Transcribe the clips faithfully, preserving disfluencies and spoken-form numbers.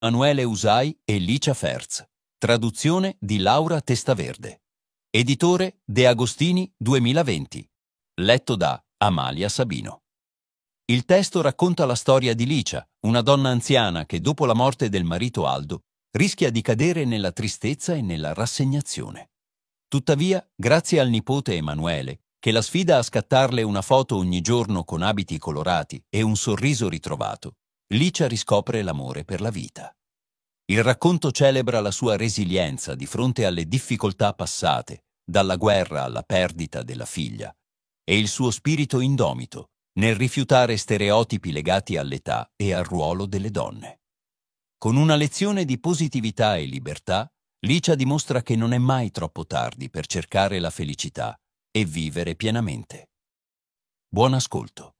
Emanuele Usai e Licia Ferz. Traduzione di Laura Testaverde. Editore De Agostini duemilaventi. Letto da Amalia Sabino. Il testo racconta la storia di Licia, una donna anziana che dopo la morte del marito Aldo rischia di cadere nella tristezza e nella rassegnazione. Tuttavia, grazie al nipote Emanuele, che la sfida a scattarle una foto ogni giorno con abiti colorati e un sorriso ritrovato, Licia riscopre l'amore per la vita. Il racconto celebra la sua resilienza di fronte alle difficoltà passate, dalla guerra alla perdita della figlia, e il suo spirito indomito nel rifiutare stereotipi legati all'età e al ruolo delle donne. Con una lezione di positività e libertà, Licia dimostra che non è mai troppo tardi per cercare la felicità e vivere pienamente. Buon ascolto.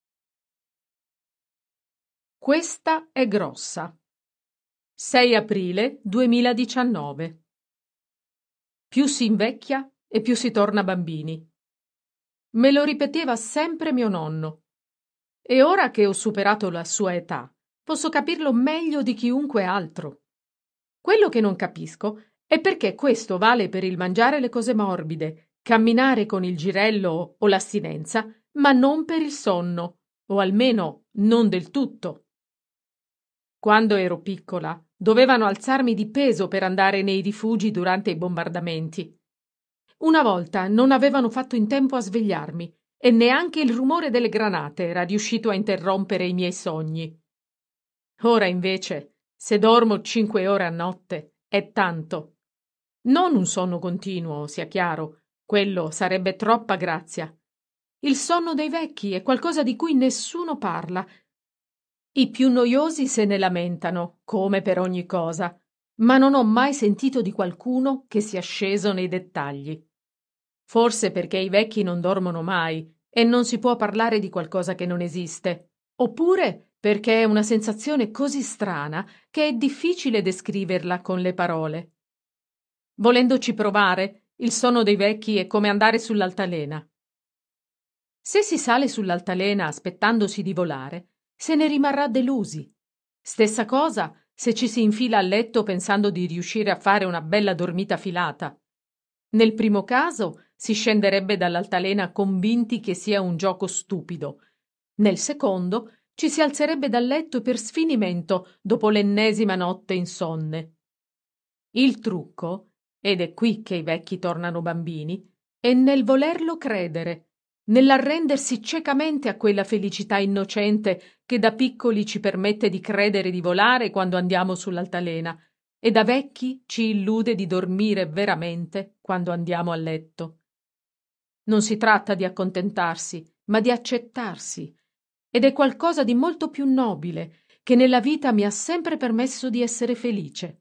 Questa è grossa. sei aprile duemiladiciannove. Più si invecchia e più si torna bambini. Me lo ripeteva sempre mio nonno. E ora che ho superato la sua età, posso capirlo meglio di chiunque altro. Quello che non capisco è perché questo vale per il mangiare le cose morbide, camminare con il girello o l'astinenza, ma non per il sonno, o almeno non del tutto. Quando ero piccola, dovevano alzarmi di peso per andare nei rifugi durante i bombardamenti. Una volta non avevano fatto in tempo a svegliarmi e neanche il rumore delle granate era riuscito a interrompere i miei sogni. Ora invece, se dormo cinque ore a notte, è tanto. Non un sonno continuo, sia chiaro, quello sarebbe troppa grazia. Il sonno dei vecchi è qualcosa di cui nessuno parla. I più noiosi se ne lamentano, come per ogni cosa, ma non ho mai sentito di qualcuno che sia sceso nei dettagli. Forse perché i vecchi non dormono mai e non si può parlare di qualcosa che non esiste, oppure perché è una sensazione così strana che è difficile descriverla con le parole. Volendoci provare, il sonno dei vecchi è come andare sull'altalena. Se si sale sull'altalena aspettandosi di volare, se ne rimarrà delusi. Stessa cosa se ci si infila a letto pensando di riuscire a fare una bella dormita filata. Nel primo caso si scenderebbe dall'altalena convinti che sia un gioco stupido. Nel secondo ci si alzerebbe dal letto per sfinimento dopo l'ennesima notte insonne. Il trucco, ed è qui che i vecchi tornano bambini, è nel volerlo credere, nell'arrendersi ciecamente a quella felicità innocente che da piccoli ci permette di credere di volare quando andiamo sull'altalena e da vecchi ci illude di dormire veramente quando andiamo a letto. Non si tratta di accontentarsi, ma di accettarsi, ed è qualcosa di molto più nobile che nella vita mi ha sempre permesso di essere felice.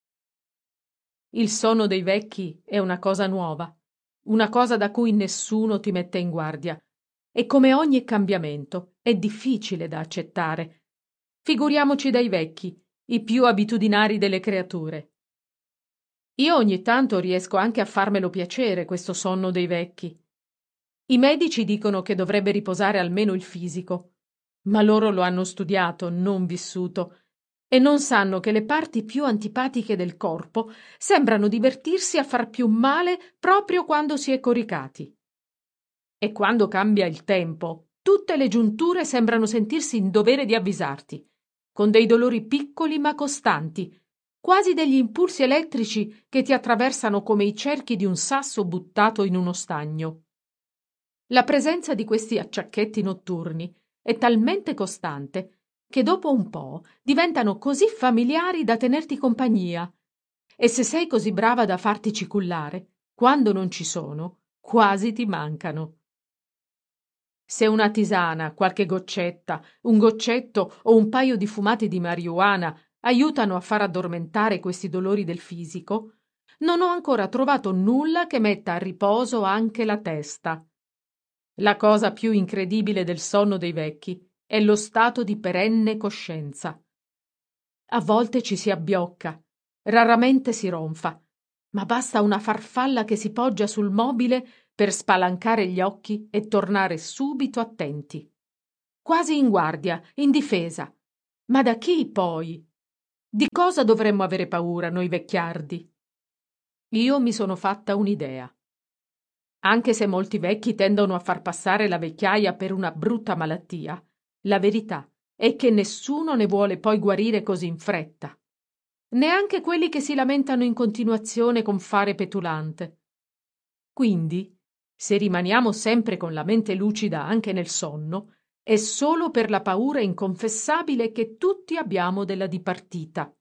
Il sonno dei vecchi è una cosa nuova, una cosa da cui nessuno ti mette in guardia, e come ogni cambiamento è difficile da accettare. Figuriamoci dai vecchi, i più abitudinari delle creature. Io ogni tanto riesco anche a farmelo piacere questo sonno dei vecchi. I medici dicono che dovrebbe riposare almeno il fisico, ma loro lo hanno studiato, non vissuto, e non sanno che le parti più antipatiche del corpo sembrano divertirsi a far più male proprio quando si è coricati. E quando cambia il tempo, tutte le giunture sembrano sentirsi in dovere di avvisarti, con dei dolori piccoli ma costanti, quasi degli impulsi elettrici che ti attraversano come i cerchi di un sasso buttato in uno stagno. La presenza di questi acciacchetti notturni è talmente costante che dopo un po' diventano così familiari da tenerti compagnia, e se sei così brava da fartici cullare, quando non ci sono, quasi ti mancano. Se una tisana, qualche goccetta, un goccetto o un paio di fumate di marijuana aiutano a far addormentare questi dolori del fisico, non ho ancora trovato nulla che metta a riposo anche la testa. La cosa più incredibile del sonno dei vecchi è lo stato di perenne coscienza. A volte ci si abbiocca, raramente si ronfa, ma basta una farfalla che si poggia sul mobile per spalancare gli occhi e tornare subito attenti. Quasi in guardia, in difesa. Ma da chi poi? Di cosa dovremmo avere paura noi vecchiardi? Io mi sono fatta un'idea. Anche se molti vecchi tendono a far passare la vecchiaia per una brutta malattia, la verità è che nessuno ne vuole poi guarire così in fretta. Neanche quelli che si lamentano in continuazione con fare petulante. Quindi, se rimaniamo sempre con la mente lucida anche nel sonno, è solo per la paura inconfessabile che tutti abbiamo della dipartita.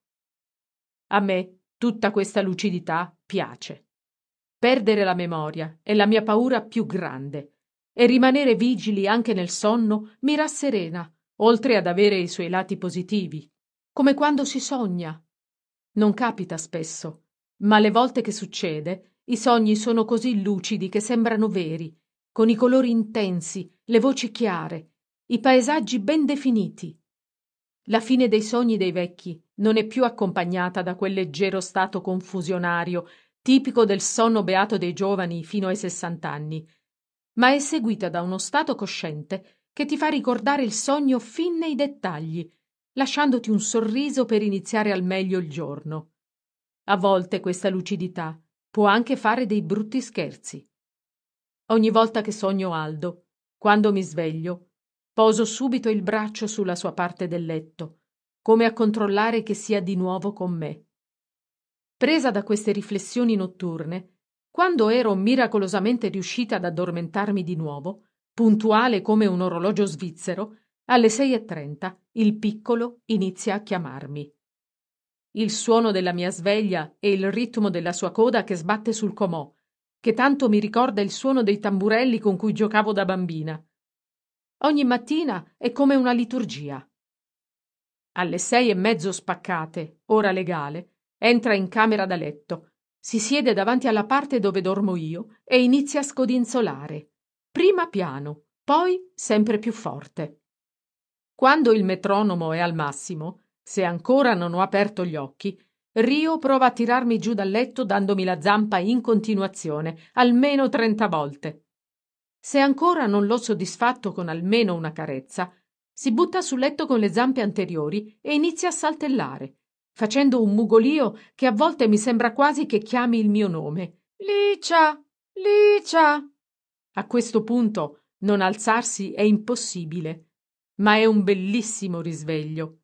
A me tutta questa lucidità piace. Perdere la memoria è la mia paura più grande, e rimanere vigili anche nel sonno mi rasserena, oltre ad avere i suoi lati positivi, come quando si sogna. Non capita spesso, ma le volte che succede, i sogni sono così lucidi che sembrano veri, con i colori intensi, le voci chiare, i paesaggi ben definiti. La fine dei sogni dei vecchi non è più accompagnata da quel leggero stato confusionario, tipico del sonno beato dei giovani fino ai sessant'anni, ma è seguita da uno stato cosciente che ti fa ricordare il sogno fin nei dettagli, lasciandoti un sorriso per iniziare al meglio il giorno. A volte questa lucidità può anche fare dei brutti scherzi. Ogni volta che sogno Aldo, quando mi sveglio, poso subito il braccio sulla sua parte del letto, come a controllare che sia di nuovo con me. Presa da queste riflessioni notturne, quando ero miracolosamente riuscita ad addormentarmi di nuovo, puntuale come un orologio svizzero, alle sei e trenta il piccolo inizia a chiamarmi. Il suono della mia sveglia e il ritmo della sua coda che sbatte sul comò, che tanto mi ricorda il suono dei tamburelli con cui giocavo da bambina. Ogni mattina è come una liturgia. Alle sei e mezzo spaccate, ora legale, entra in camera da letto, si siede davanti alla parte dove dormo io e inizia a scodinzolare. Prima piano, poi sempre più forte. Quando il metronomo è al massimo, se ancora non ho aperto gli occhi, Rio prova a tirarmi giù dal letto dandomi la zampa in continuazione, almeno trenta volte. Se ancora non l'ho soddisfatto con almeno una carezza, si butta sul letto con le zampe anteriori e inizia a saltellare, facendo un mugolio che a volte mi sembra quasi che chiami il mio nome. Licia! Licia! A questo punto non alzarsi è impossibile, ma è un bellissimo risveglio.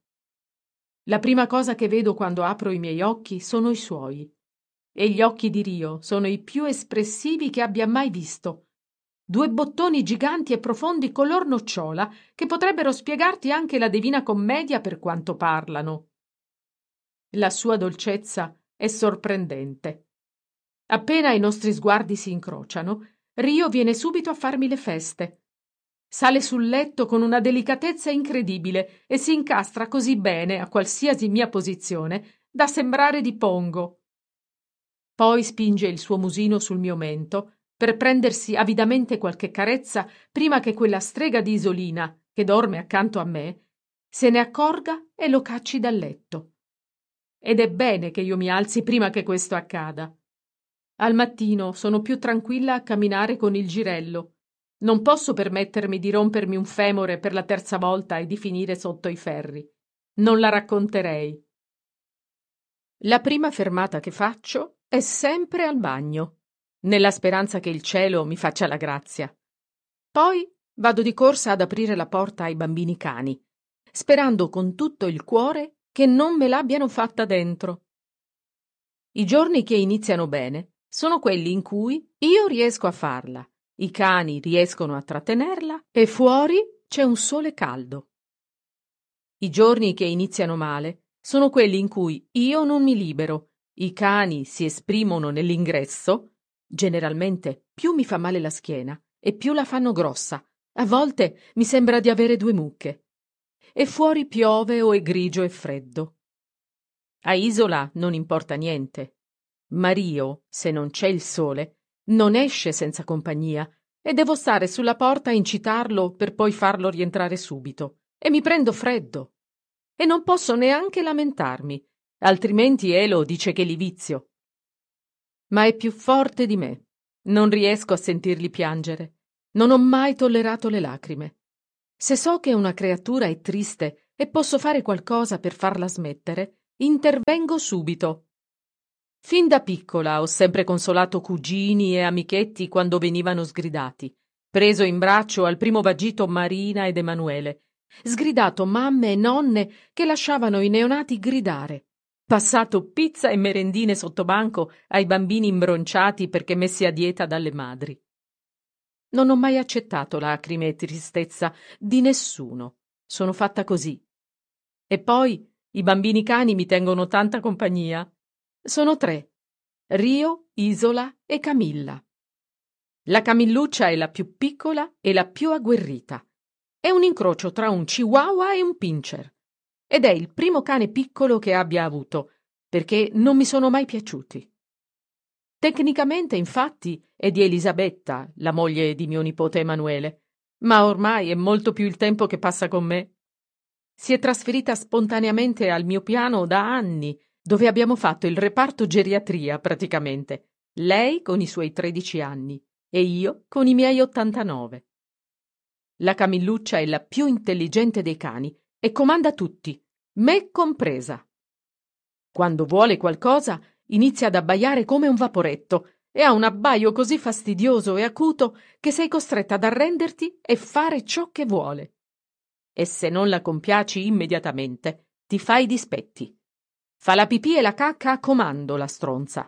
La prima cosa che vedo quando apro i miei occhi sono i suoi, e gli occhi di Rio sono i più espressivi che abbia mai visto. Due bottoni giganti e profondi color nocciola che potrebbero spiegarti anche la Divina Commedia per quanto parlano. La sua dolcezza è sorprendente. Appena i nostri sguardi si incrociano, Rio viene subito a farmi le feste. Sale sul letto con una delicatezza incredibile e si incastra così bene a qualsiasi mia posizione da sembrare di pongo. Poi spinge il suo musino sul mio mento per prendersi avidamente qualche carezza prima che quella strega di Isolina, che dorme accanto a me, se ne accorga e lo cacci dal letto. Ed è bene che io mi alzi prima che questo accada. Al mattino sono più tranquilla a camminare con il girello. Non posso permettermi di rompermi un femore per la terza volta e di finire sotto i ferri. Non la racconterei. La prima fermata che faccio è sempre al bagno, nella speranza che il cielo mi faccia la grazia. Poi vado di corsa ad aprire la porta ai bambini cani, sperando con tutto il cuore che non me l'abbiano fatta dentro. I giorni che iniziano bene sono quelli in cui io riesco a farla, i cani riescono a trattenerla e fuori c'è un sole caldo. I giorni che iniziano male sono quelli in cui io non mi libero, i cani si esprimono nell'ingresso, generalmente più mi fa male la schiena e più la fanno grossa, a volte mi sembra di avere due mucche, e fuori piove o è grigio e freddo. A Isola non importa niente. Mario, se non c'è il sole, non esce senza compagnia e devo stare sulla porta a incitarlo per poi farlo rientrare subito. E mi prendo freddo. E non posso neanche lamentarmi, altrimenti Elo dice che li vizio. Ma è più forte di me. Non riesco a sentirli piangere. Non ho mai tollerato le lacrime. Se so che una creatura è triste e posso fare qualcosa per farla smettere, intervengo subito. Fin da piccola ho sempre consolato cugini e amichetti quando venivano sgridati, preso in braccio al primo vagito Marina ed Emanuele, sgridato mamme e nonne che lasciavano i neonati gridare, passato pizza e merendine sotto banco ai bambini imbronciati perché messi a dieta dalle madri. Non ho mai accettato lacrime e tristezza di nessuno. Sono fatta così. E poi i bambini cani mi tengono tanta compagnia. Sono tre: Rio, Isola e Camilla. La Camilluccia è la più piccola e la più agguerrita. È un incrocio tra un chihuahua e un pincher. Ed è il primo cane piccolo che abbia avuto, perché non mi sono mai piaciuti. Tecnicamente, infatti, è di Elisabetta, la moglie di mio nipote Emanuele, ma ormai è molto più il tempo che passa con me. Si è trasferita spontaneamente al mio piano da anni, dove abbiamo fatto il reparto geriatria praticamente, lei con i suoi tredici anni e io con i miei ottantanove. La Camilluccia è la più intelligente dei cani e comanda tutti, me compresa. Quando vuole qualcosa inizia ad abbaiare come un vaporetto e ha un abbaio così fastidioso e acuto che sei costretta ad arrenderti e fare ciò che vuole. E se non la compiaci immediatamente, ti fa i dispetti. Fa la pipì e la cacca a comando, la stronza.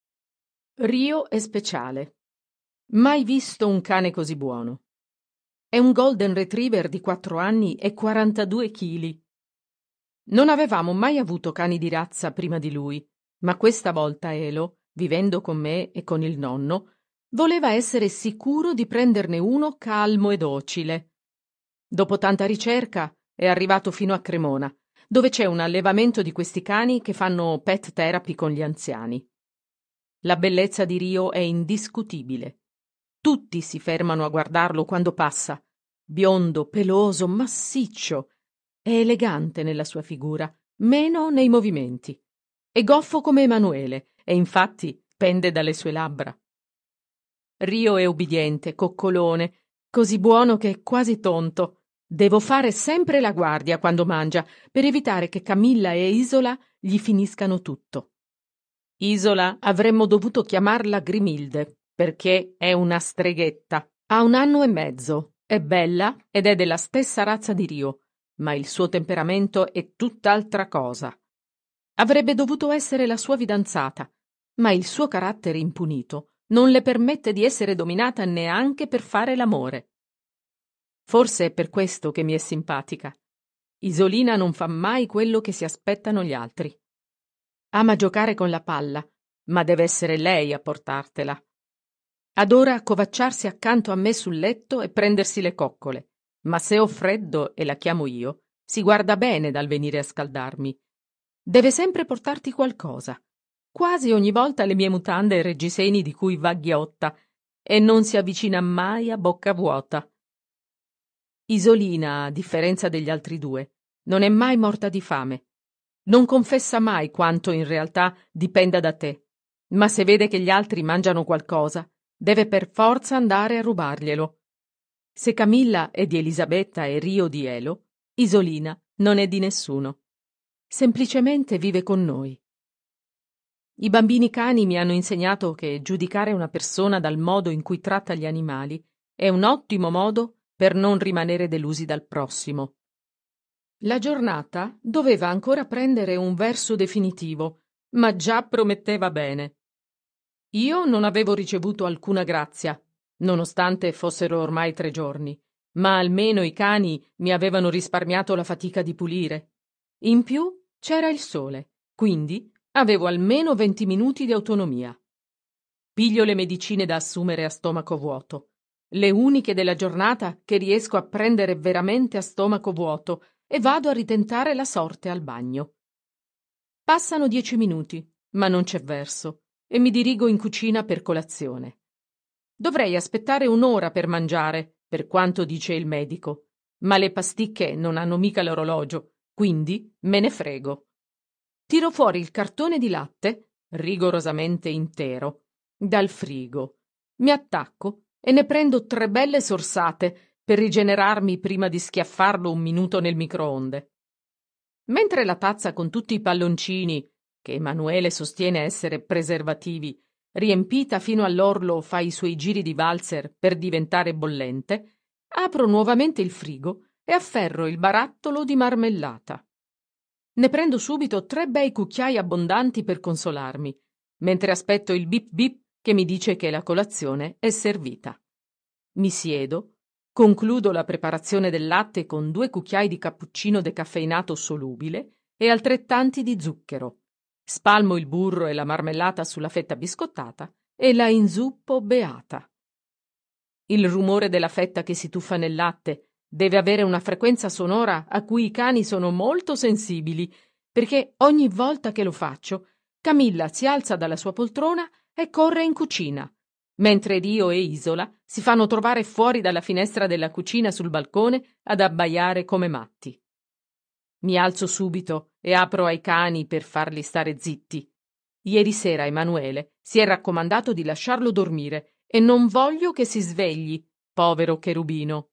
Rio è speciale. Mai visto un cane così buono. È un golden retriever di quattro anni e quarantadue chili. Non avevamo mai avuto cani di razza prima di lui, ma questa volta Elo, vivendo con me e con il nonno, voleva essere sicuro di prenderne uno calmo e docile. Dopo tanta ricerca è arrivato fino a Cremona, dove c'è un allevamento di questi cani che fanno pet therapy con gli anziani. La bellezza di Rio è indiscutibile. Tutti si fermano a guardarlo quando passa. Biondo, peloso, massiccio. È elegante nella sua figura, meno nei movimenti. È goffo come Emanuele e infatti pende dalle sue labbra. Rio è ubbidiente, coccolone, così buono che è quasi tonto. Devo fare sempre la guardia quando mangia per evitare che Camilla e Isola gli finiscano tutto. Isola avremmo dovuto chiamarla Grimilde, perché è una streghetta. Ha un anno e mezzo, è bella ed è della stessa razza di Rio, ma il suo temperamento è tutt'altra cosa. Avrebbe dovuto essere la sua fidanzata, ma il suo carattere impunito non le permette di essere dominata neanche per fare l'amore. Forse è per questo che mi è simpatica. Isolina non fa mai quello che si aspettano gli altri. Ama giocare con la palla, ma deve essere lei a portartela. Adora accovacciarsi accanto a me sul letto e prendersi le coccole, ma se ho freddo e la chiamo io, si guarda bene dal venire a scaldarmi. Deve sempre portarti qualcosa, quasi ogni volta le mie mutande e reggiseni di cui va ghiotta, e non si avvicina mai a bocca vuota. Isolina, a differenza degli altri due, non è mai morta di fame. Non confessa mai quanto in realtà dipenda da te, ma se vede che gli altri mangiano qualcosa, deve per forza andare a rubarglielo. Se Camilla è di Elisabetta e Rio di Elo, Isolina non è di nessuno. Semplicemente vive con noi. I bambini cani mi hanno insegnato che giudicare una persona dal modo in cui tratta gli animali è un ottimo modo per non rimanere delusi dal prossimo. La giornata doveva ancora prendere un verso definitivo, ma già prometteva bene. Io non avevo ricevuto alcuna grazia, nonostante fossero ormai tre giorni, ma almeno i cani mi avevano risparmiato la fatica di pulire. In più c'era il sole, quindi avevo almeno venti minuti di autonomia. Piglio le medicine da assumere a stomaco vuoto, le uniche della giornata che riesco a prendere veramente a stomaco vuoto, e vado a ritentare la sorte al bagno. Passano dieci minuti, ma non c'è verso, e mi dirigo in cucina per colazione. Dovrei aspettare un'ora per mangiare, per quanto dice il medico, ma le pasticche non hanno mica l'orologio, quindi me ne frego. Tiro fuori il cartone di latte, rigorosamente intero, dal frigo. Mi attacco e ne prendo tre belle sorsate per rigenerarmi prima di schiaffarlo un minuto nel microonde. Mentre la tazza con tutti i palloncini, che Emanuele sostiene essere preservativi, riempita fino all'orlo fa i suoi giri di valzer per diventare bollente, apro nuovamente il frigo e afferro il barattolo di marmellata. Ne prendo subito tre bei cucchiai abbondanti per consolarmi, mentre aspetto il bip bip che mi dice che la colazione è servita. Mi siedo, concludo la preparazione del latte con due cucchiai di cappuccino decaffeinato solubile e altrettanti di zucchero. Spalmo il burro e la marmellata sulla fetta biscottata e la inzuppo beata. Il rumore della fetta che si tuffa nel latte deve avere una frequenza sonora a cui i cani sono molto sensibili, perché ogni volta che lo faccio, Camilla si alza dalla sua poltrona e corre in cucina, mentre Rio e Isola si fanno trovare fuori dalla finestra della cucina sul balcone ad abbaiare come matti. Mi alzo subito e apro ai cani per farli stare zitti. Ieri sera Emanuele si è raccomandato di lasciarlo dormire e non voglio che si svegli, povero cherubino.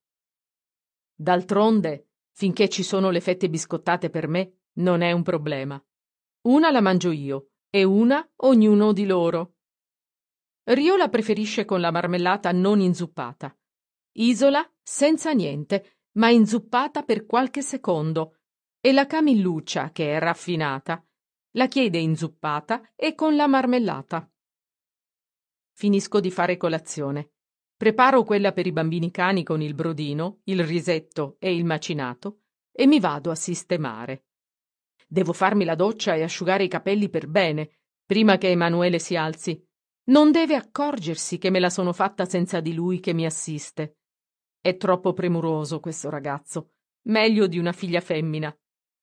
D'altronde, finché ci sono le fette biscottate per me, non è un problema. Una la mangio io e una ognuno di loro. Rio la preferisce con la marmellata non inzuppata. Isola senza niente, ma inzuppata per qualche secondo. E la Camilluccia, che è raffinata, la chiede inzuppata e con la marmellata. Finisco di fare colazione. Preparo quella per i bambini cani con il brodino, il risetto e il macinato e mi vado a sistemare. Devo farmi la doccia e asciugare i capelli per bene, prima che Emanuele si alzi. Non deve accorgersi che me la sono fatta senza di lui che mi assiste. È troppo premuroso questo ragazzo, meglio di una figlia femmina.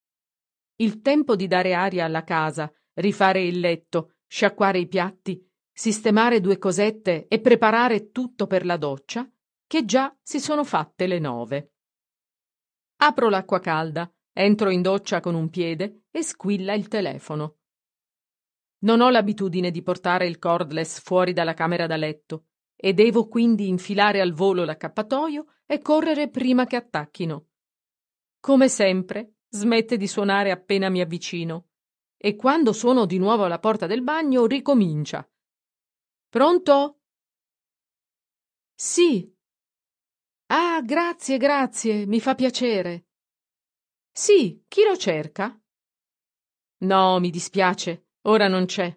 Il tempo di dare aria alla casa, rifare il letto, sciacquare i piatti, sistemare due cosette e preparare tutto per la doccia, che già si sono fatte le nove. Apro l'acqua calda, entro in doccia con un piede e squilla il telefono. Non ho l'abitudine di portare il cordless fuori dalla camera da letto e devo quindi infilare al volo l'accappatoio e correre prima che attacchino. Come sempre, smette di suonare appena mi avvicino e quando suono di nuovo alla porta del bagno ricomincia. Pronto? Sì. Ah, grazie, grazie, mi fa piacere. Sì, chi lo cerca? No, mi dispiace, ora non c'è.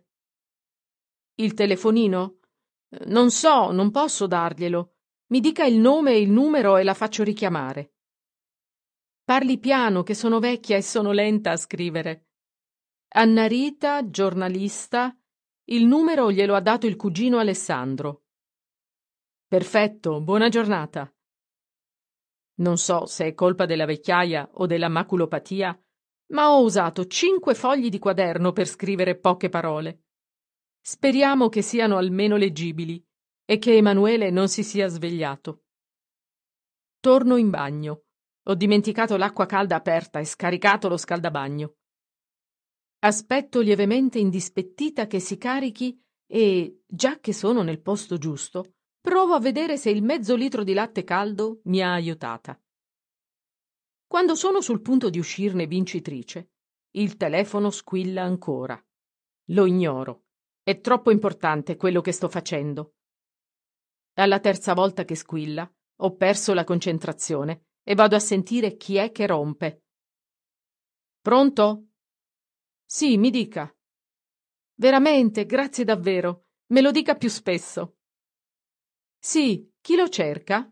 Il telefonino? Non so, non posso darglielo. Mi dica il nome e il numero e la faccio richiamare. Parli piano, che sono vecchia e sono lenta a scrivere. Anna Rita, giornalista. Il numero glielo ha dato il cugino Alessandro. Perfetto, buona giornata. Non so se è colpa della vecchiaia o della maculopatia, ma ho usato cinque fogli di quaderno per scrivere poche parole. Speriamo che siano almeno leggibili e che Emanuele non si sia svegliato. Torno in bagno. Ho dimenticato l'acqua calda aperta e scaricato lo scaldabagno. Aspetto lievemente indispettita che si carichi e, già che sono nel posto giusto, provo a vedere se il mezzo litro di latte caldo mi ha aiutata. Quando sono sul punto di uscirne vincitrice, il telefono squilla ancora. Lo ignoro. È troppo importante quello che sto facendo. Alla terza volta che squilla, ho perso la concentrazione e vado a sentire chi è che rompe. Pronto? Sì, mi dica. Veramente, grazie davvero. Me lo dica più spesso. Sì, chi lo cerca?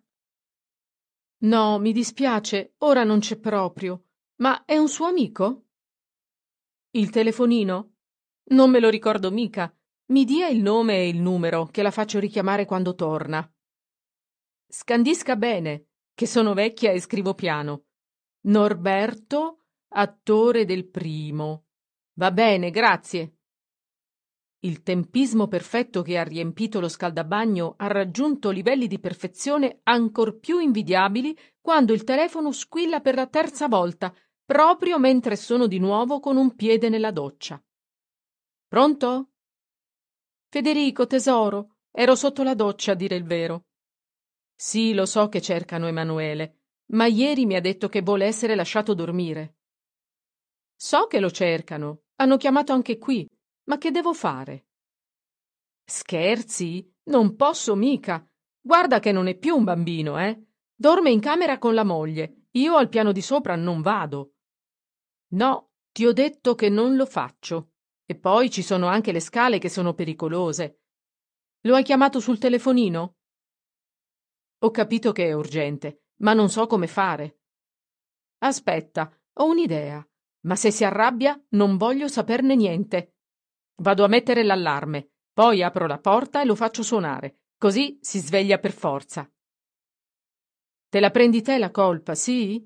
No, mi dispiace, ora non c'è proprio. Ma è un suo amico? Il telefonino? Non me lo ricordo mica. Mi dia il nome e il numero, che la faccio richiamare quando torna. Scandisca bene, che sono vecchia e scrivo piano. Norberto, attore del primo. Va bene, grazie. Il tempismo perfetto che ha riempito lo scaldabagno ha raggiunto livelli di perfezione ancor più invidiabili quando il telefono squilla per la terza volta, proprio mentre sono di nuovo con un piede nella doccia. Pronto? Federico, tesoro, ero sotto la doccia a dire il vero. Sì, lo so che cercano Emanuele, ma ieri mi ha detto che vuole essere lasciato dormire. So che lo cercano. Hanno chiamato anche qui. Ma che devo fare? Scherzi? Non posso mica. Guarda che non è più un bambino, eh? Dorme in camera con la moglie. Io al piano di sopra non vado. No, ti ho detto che non lo faccio. E poi ci sono anche le scale che sono pericolose. Lo hai chiamato sul telefonino? Ho capito che è urgente, ma non so come fare. Aspetta, ho un'idea. Ma se si arrabbia, non voglio saperne niente. Vado a mettere l'allarme, poi apro la porta e lo faccio suonare, così si sveglia per forza. Te la prendi te la colpa, sì?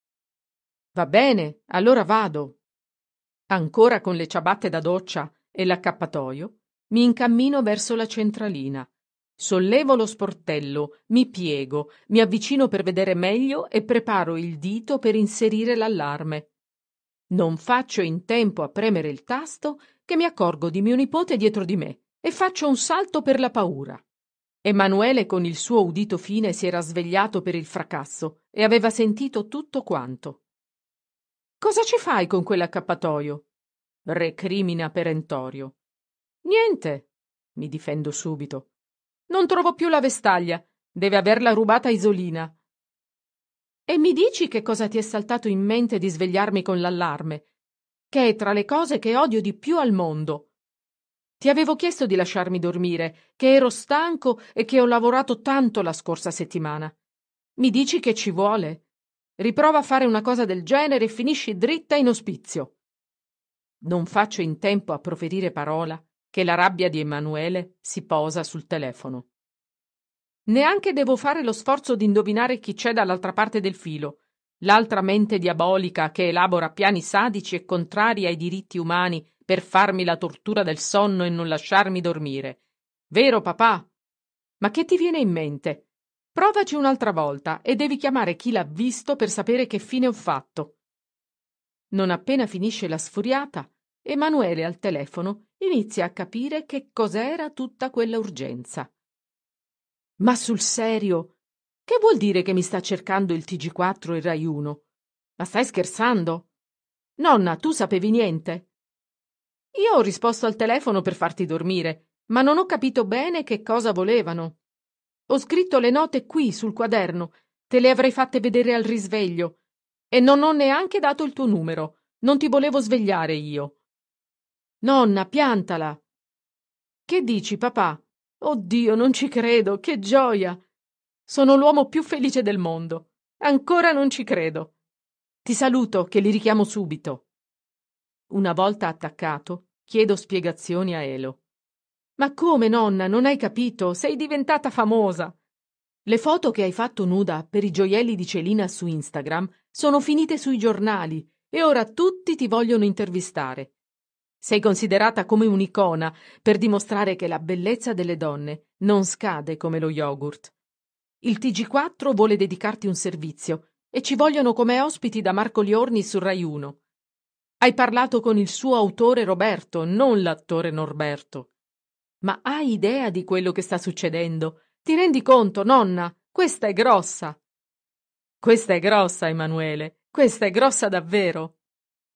Va bene, allora vado. Ancora con le ciabatte da doccia e l'accappatoio, mi incammino verso la centralina. Sollevo lo sportello, mi piego, mi avvicino per vedere meglio e preparo il dito per inserire l'allarme. Non faccio in tempo a premere il tasto che mi accorgo di mio nipote dietro di me e faccio un salto per la paura. Emanuele con il suo udito fine si era svegliato per il fracasso e aveva sentito tutto quanto. «Cosa ci fai con quell'accappatoio?» recrimina perentorio. «Niente», mi difendo subito. «Non trovo più la vestaglia. Deve averla rubata Isolina». «E mi dici che cosa ti è saltato in mente di svegliarmi con l'allarme, che è tra le cose che odio di più al mondo. Ti avevo chiesto di lasciarmi dormire, che ero stanco e che ho lavorato tanto la scorsa settimana. Mi dici che ci vuole? Riprova a fare una cosa del genere e finisci dritta in ospizio». Non faccio in tempo a proferire parola che la rabbia di Emanuele si posa sul telefono. Neanche devo fare lo sforzo di indovinare chi c'è dall'altra parte del filo, l'altra mente diabolica che elabora piani sadici e contrari ai diritti umani per farmi la tortura del sonno e non lasciarmi dormire. Vero, papà? Ma che ti viene in mente? Provaci un'altra volta e devi chiamare chi l'ha visto per sapere che fine ho fatto. Non appena finisce la sfuriata, Emanuele al telefono inizia a capire che cos'era tutta quella urgenza. Ma sul serio? Che vuol dire che mi sta cercando il T G quattro e Rai uno? Ma stai scherzando? Nonna, tu sapevi niente? Io ho risposto al telefono per farti dormire, ma non ho capito bene che cosa volevano. Ho scritto le note qui sul quaderno, te le avrei fatte vedere al risveglio, e non ho neanche dato il tuo numero. Non ti volevo svegliare io. Nonna, piantala. Che dici, papà? Oddio, non ci credo, che gioia! Sono l'uomo più felice del mondo. Ancora non ci credo. Ti saluto, che li richiamo subito. Una volta attaccato, chiedo spiegazioni a Elo. Ma come, nonna, non hai capito? Sei diventata famosa. Le foto che hai fatto nuda per i gioielli di Celina su Instagram sono finite sui giornali e ora tutti ti vogliono intervistare. Sei considerata come un'icona per dimostrare che la bellezza delle donne non scade come lo yogurt. Il T G quattro vuole dedicarti un servizio e ci vogliono come ospiti da Marco Liorni su Rai uno. Hai parlato con il suo autore Roberto, non l'attore Norberto. Ma hai idea di quello che sta succedendo? Ti rendi conto, nonna? Questa è grossa. Questa è grossa, Emanuele. Questa è grossa davvero.